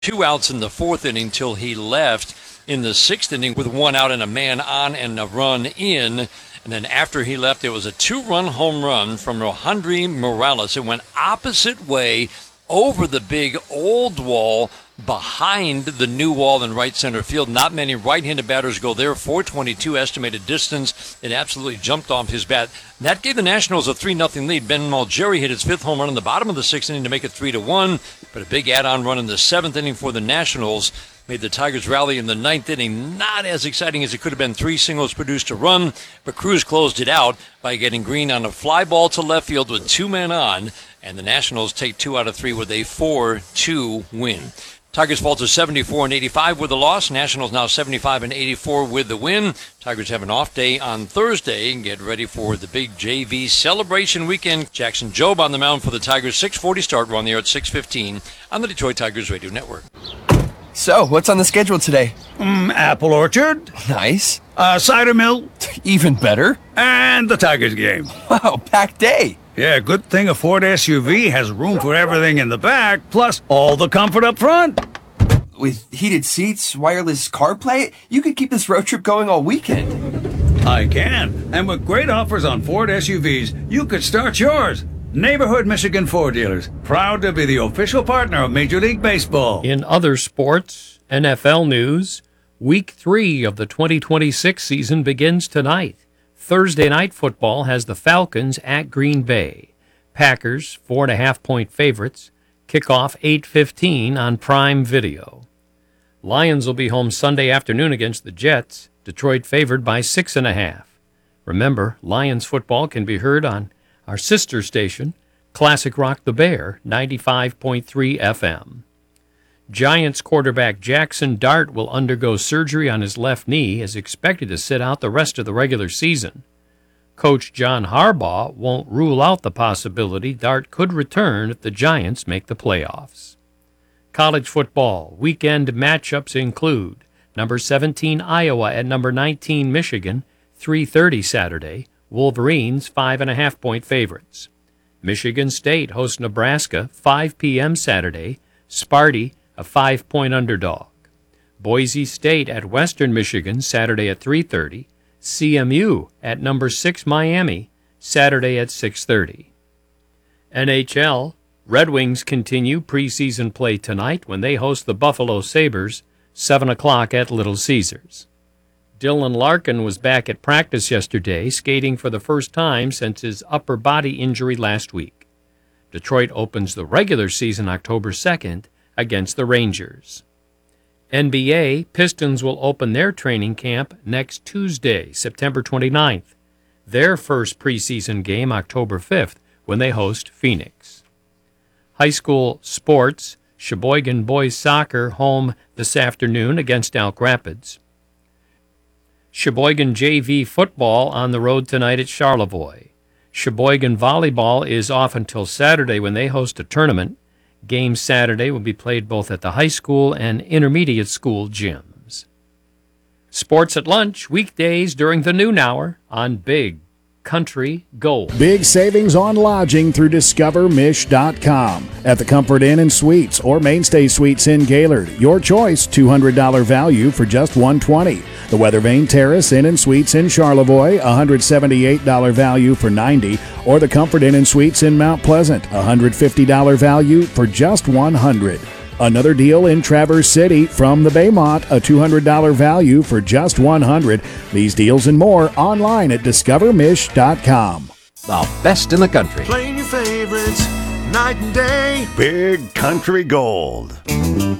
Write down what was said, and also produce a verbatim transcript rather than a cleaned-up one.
two outs in the fourth inning till he left in the sixth inning with one out and a man on and a run in. And then after he left, it was a two-run home run from Rohandry Morales. It went opposite way over the big old wall behind the new wall in right center field. Not many right-handed batters go there. four twenty-two estimated distance. It absolutely jumped off his bat. That gave the Nationals a three nothing lead. Ben Malgeri hit his fifth home run in the bottom of the sixth inning to make it three to one. But a big add-on run in the seventh inning for the Nationals made the Tigers rally in the ninth inning. Not as exciting as it could have been. Three singles produced a run, but Cruz closed it out by getting Green on a fly ball to left field with two men on, and the Nationals take two out of three with a four two win. Tigers fall to seventy-four and eighty-five with the loss. Nationals now seventy-five and eighty-four with the win. Tigers have an off day on Thursday and get ready for the big J V celebration weekend. Jackson Jobe on the mound for the Tigers. six forty start. We're on the air at six fifteen on the Detroit Tigers Radio Network. So, what's on the schedule today? Mm, apple orchard. Nice. Uh, cider mill. Even better. And the Tigers game. Wow, packed day. Yeah, good thing a Ford S U V has room for everything in the back, plus all the comfort up front. With heated seats, wireless CarPlay, you could keep this road trip going all weekend. I can. And with great offers on Ford S U Vs, you could start yours. Neighborhood Michigan Ford dealers, proud to be the official partner of Major League Baseball. In other sports, N F L news, week three of the twenty twenty-six season begins tonight. Thursday night football has the Falcons at Green Bay. Packers, four and a half point favorites. Kickoff eight fifteen on Prime Video. Lions will be home Sunday afternoon against the Jets. Detroit favored by six and a half. Remember, Lions football can be heard on our sister station, Classic Rock the Bear, ninety-five point three F M. Giants quarterback Jackson Dart will undergo surgery on his left knee, is expected to sit out the rest of the regular season. Coach John Harbaugh won't rule out the possibility Dart could return if the Giants make the playoffs. College football weekend matchups include number seventeen Iowa at number nineteen Michigan, three thirty Saturday. Wolverines, five and a half point favorites. Michigan State hosts Nebraska, five p.m. Saturday. Sparty, a five point underdog. Boise State at Western Michigan, Saturday at three thirty. C M U at number six Miami, Saturday at six thirty. N H L, Red Wings continue preseason play tonight when they host the Buffalo Sabres, seven o'clock at Little Caesars. Dylan Larkin was back at practice yesterday, skating for the first time since his upper body injury last week. Detroit opens the regular season October second against the Rangers. N B A, Pistons will open their training camp next Tuesday, September twenty-ninth. Their first preseason game October fifth when they host Phoenix. High school sports, Sheboygan boys soccer home this afternoon against Elk Rapids. Sheboygan J V football on the road tonight at Charlevoix. Sheboygan volleyball is off until Saturday when they host a tournament. Games Saturday will be played both at the high school and intermediate school gyms. Sports at lunch, weekdays during the noon hour on Big Country Gold. Big savings on lodging through discover mish dot com. At the Comfort Inn and Suites or Mainstay Suites in Gaylord. Your choice, two hundred dollars value for just one hundred twenty dollars. The Weathervane Terrace Inn and Suites in Charlevoix, one hundred seventy-eight dollars value for ninety dollars. Or the Comfort Inn and Suites in Mount Pleasant, one hundred fifty dollars value for just one hundred dollars. Another deal in Traverse City from the Baymont, a two hundred dollars value for just one hundred dollars. These deals and more online at discover mish dot com. The best in the country. Playing your favorites night and day. Big Country Gold.